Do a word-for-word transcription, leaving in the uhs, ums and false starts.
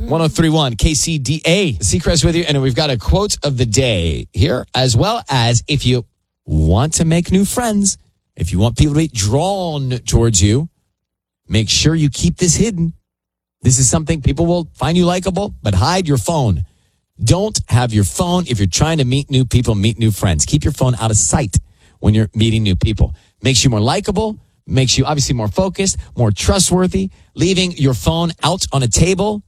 one oh three point one K C D A. Seacrest with you, and we've got a quote of the day here, as well as if you want to make new friends, if you want people to be drawn towards you, make sure you keep this hidden. This is something people will find you likable, but hide your phone. Don't have your phone if you're trying to meet new people, meet new friends. Keep your phone out of sight when you're meeting new people. Makes you more likable, makes you obviously more focused, more trustworthy. Leaving your phone out on a table